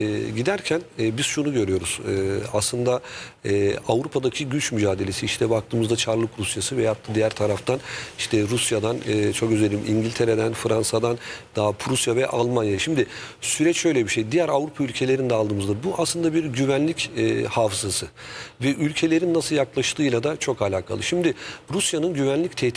Giderken biz şunu görüyoruz. Aslında Avrupa'daki güç mücadelesi, işte baktığımızda Çarlık Rusyası veyahut da diğer taraftan işte Rusya'dan, çok özelim İngiltere'den, Fransa'dan, daha Prusya ve Almanya. Şimdi süreç şöyle bir şey. Diğer Avrupa ülkelerini de aldığımızda bu aslında bir güvenlik hafızası ve ülkelerin nasıl yaklaştığıyla da çok alakalı. Şimdi Rusya'nın güvenlik tehdit